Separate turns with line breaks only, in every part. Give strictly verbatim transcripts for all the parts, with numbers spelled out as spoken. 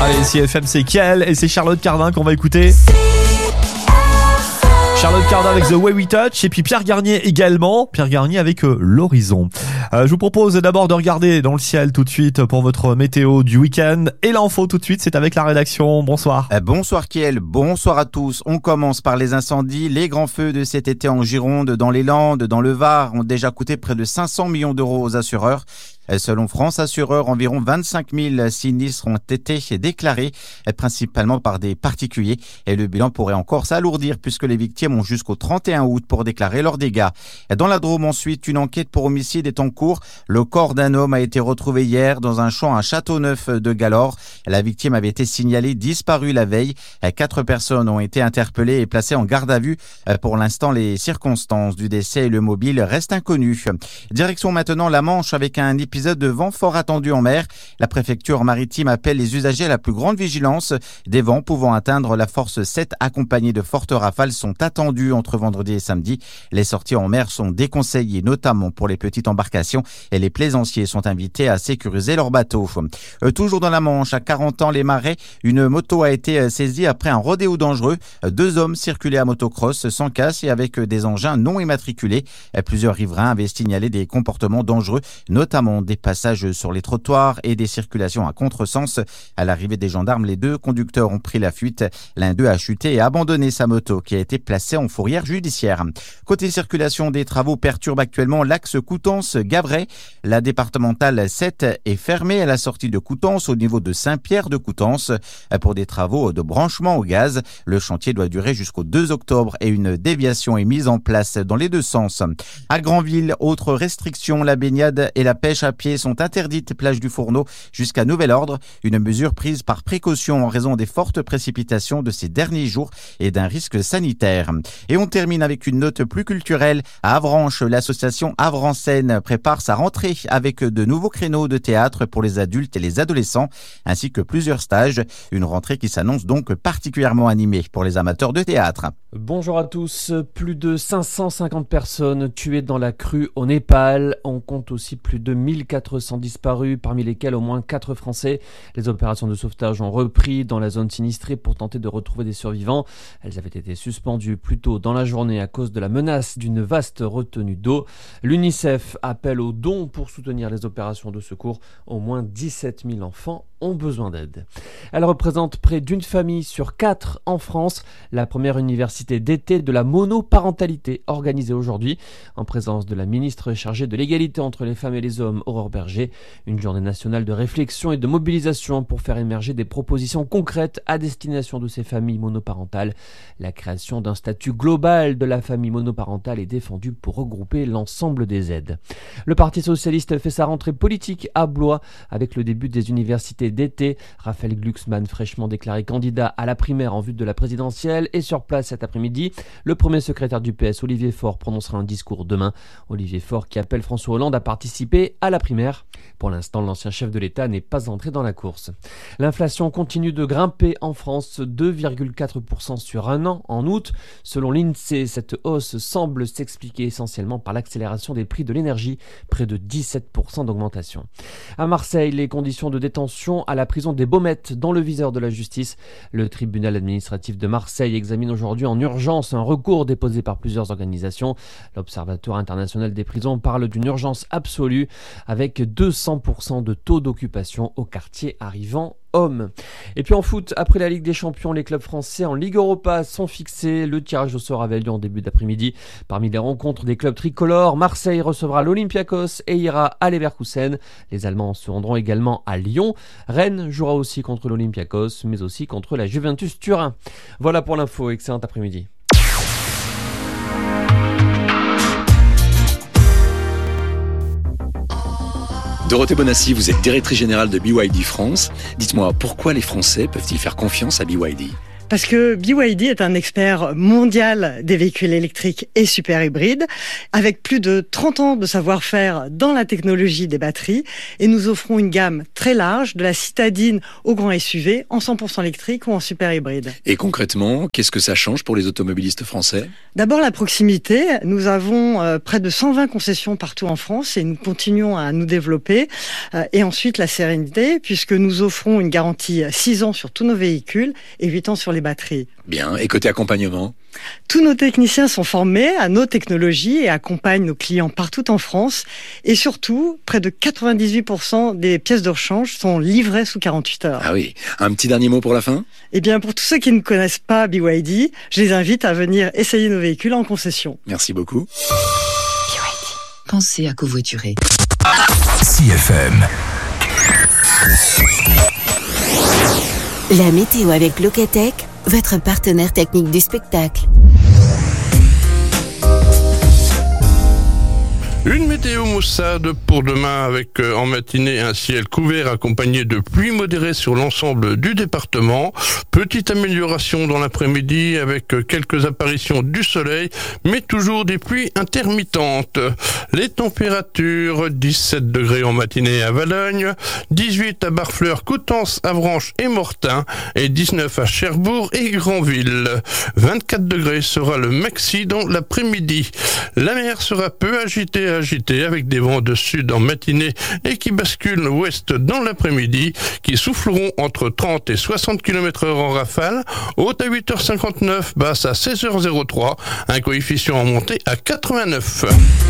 Allez, C F M, c'est Kiel et c'est Charlotte Cardin qu'on va écouter. Charlotte Cardin avec The Way We Touch et puis Pierre Garnier également. Pierre Garnier avec euh, l'horizon. Euh, je vous propose d'abord de regarder dans le ciel tout de suite pour votre météo du week-end. Et l'info tout de suite, c'est avec la rédaction. Bonsoir.
Euh, bonsoir Kiel, bonsoir à tous. On commence par les incendies. Les grands feux de cet été en Gironde, dans les Landes, dans le Var ont déjà coûté près de cinq cents millions d'euros aux assureurs. Selon France Assureurs, environ vingt-cinq mille sinistres ont été déclarés, principalement par des particuliers. Et le bilan pourrait encore s'alourdir puisque les victimes ont jusqu'au trente et un août pour déclarer leurs dégâts. Dans la Drôme, ensuite, une enquête pour homicide est en cours. Le corps d'un homme a été retrouvé hier dans un champ à Châteauneuf de Galore. La victime avait été signalée disparue la veille. Quatre personnes ont été interpellées et placées en garde à vue. Pour l'instant, les circonstances du décès et le mobile restent inconnus. Direction maintenant la Manche avec un épisode épisode de vent fort attendu en mer. La préfecture maritime appelle les usagers à la plus grande vigilance. Des vents pouvant atteindre la force sept accompagnés de fortes rafales sont attendus entre vendredi et samedi. Les sorties en mer sont déconseillées, notamment pour les petites embarcations, et les plaisanciers sont invités à sécuriser leurs bateaux. Euh, toujours dans la Manche, à quarante ans les Marais, une moto a été saisie après un rodéo dangereux. Deux hommes circulaient à motocross sans casque et avec des engins non immatriculés. Plusieurs riverains avaient signalé des comportements dangereux, notamment des passages sur les trottoirs et des circulations à contresens. À l'arrivée des gendarmes, les deux conducteurs ont pris la fuite. L'un d'eux a chuté et abandonné sa moto qui a été placée en fourrière judiciaire. Côté circulation, des travaux perturbent actuellement l'axe Coutances-Gavray. La départementale sept est fermée à la sortie de Coutances au niveau de Saint-Pierre-de-Coutances pour des travaux de branchement au gaz. Le chantier doit durer jusqu'au deux octobre et une déviation est mise en place dans les deux sens. À Granville, autre restriction, la baignade et la pêche à pied sont interdites plage du Fourneau jusqu'à nouvel ordre, une mesure prise par précaution en raison des fortes précipitations de ces derniers jours et d'un risque sanitaire. Et on termine avec une note plus culturelle. À Avranches, l'association Avrancène prépare sa rentrée avec de nouveaux créneaux de théâtre pour les adultes et les adolescents, ainsi que plusieurs stages. Une rentrée qui s'annonce donc particulièrement animée pour les amateurs de théâtre.
Bonjour à tous. Plus de cinq cent cinquante personnes tuées dans la crue au Népal. On compte aussi plus de mille quatre cents disparus, parmi lesquels au moins quatre Français. Les opérations de sauvetage ont repris dans la zone sinistrée pour tenter de retrouver des survivants. Elles avaient été suspendues plus tôt dans la journée à cause de la menace d'une vaste retenue d'eau. L'UNICEF appelle aux dons pour soutenir les opérations de secours. Au moins dix-sept mille enfants ont besoin d'aide. Elle représente près d'une famille sur quatre en France. La première université d'été de la monoparentalité organisée aujourd'hui en présence de la ministre chargée de l'égalité entre les femmes et les hommes, Aurore Bergé. Une journée nationale de réflexion et de mobilisation pour faire émerger des propositions concrètes à destination de ces familles monoparentales. La création d'un statut global de la famille monoparentale est défendue pour regrouper l'ensemble des aides. Le Parti socialiste fait sa rentrée politique à Blois avec le début des universités d'été. Raphaël Glucksmann, fraîchement déclaré candidat à la primaire en vue de la présidentielle, est sur place cet après-midi. Le premier secrétaire du P S, Olivier Faure, prononcera un discours demain. Olivier Faure qui appelle François Hollande à participer à la primaire. Pour l'instant, l'ancien chef de l'État n'est pas entré dans la course. L'inflation continue de grimper en France, deux virgule quatre pour cent sur un an en août. Selon l'INSEE, cette hausse semble s'expliquer essentiellement par l'accélération des prix de l'énergie, près de dix-sept pour cent d'augmentation. À Marseille, les conditions de détention à la prison des Baumettes dans le viseur de la justice. Le tribunal administratif de Marseille examine aujourd'hui en urgence un recours déposé par plusieurs organisations. L'Observatoire international des prisons parle d'une urgence absolue avec deux cents pour cent de taux d'occupation au quartier arrivant hommes. Et puis en foot, après la Ligue des Champions, les clubs français en Ligue Europa sont fixés. Le tirage au sort avait lieu en début d'après-midi. Parmi les rencontres des clubs tricolores, Marseille recevra l'Olympiakos et ira à Leverkusen. Les Allemands se rendront également à Lyon. Rennes jouera aussi contre l'Olympiakos, mais aussi contre la Juventus Turin. Voilà pour l'info. Excellent après-midi.
Dorothée Bonassi, vous êtes directrice générale de B Y D France. Dites-moi, pourquoi les Français peuvent-ils faire confiance à B Y D ?
Parce que B Y D est un expert mondial des véhicules électriques et super hybrides, avec plus de trente ans de savoir-faire dans la technologie des batteries. Et nous offrons une gamme très large, de la citadine au grand S U V, en cent pour cent électrique ou en super hybride.
Et concrètement, qu'est-ce que ça change pour les automobilistes français ?
D'abord la proximité. Nous avons euh, près de cent vingt concessions partout en France et nous continuons à nous développer. Euh, et ensuite la sérénité, puisque nous offrons une garantie six ans sur tous nos véhicules et huit ans sur les batteries.
Bien, et côté accompagnement ?
Tous nos techniciens sont formés à nos technologies et accompagnent nos clients partout en France. Et surtout, près de quatre-vingt-dix-huit pour cent des pièces de rechange sont livrées sous quarante-huit heures.
Ah oui, un petit dernier mot pour la fin ?
Eh bien, pour tous ceux qui ne connaissent pas B Y D, je les invite à venir essayer nos véhicules en concession.
Merci beaucoup.
B Y D. Pensez à covoiturer.
C F M.
La météo avec Locatech, votre partenaire technique du spectacle.
Une météo maussade pour demain avec euh, en matinée un ciel couvert accompagné de pluie modérée sur l'ensemble du département. Petite amélioration dans l'après-midi avec euh, quelques apparitions du soleil, mais toujours des pluies intermittentes. Les températures, dix-sept degrés en matinée à Valogne, dix-huit à Barfleur, Coutances, Avranches et Mortain et dix-neuf à Cherbourg et Granville. vingt-quatre degrés sera le maxi dans l'après-midi. La mer sera peu agitée agité avec des vents de sud en matinée et qui basculent ouest dans l'après-midi, qui souffleront entre trente et soixante kilomètres heure en rafale, haute à huit heures cinquante-neuf, basse à seize heures zéro trois, un coefficient en montée à quatre-vingt-neuf.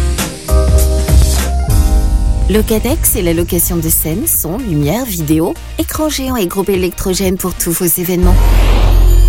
Locatech, c'est la location de scène, son, lumière, vidéo, écran géant et groupe électrogène pour tous vos événements.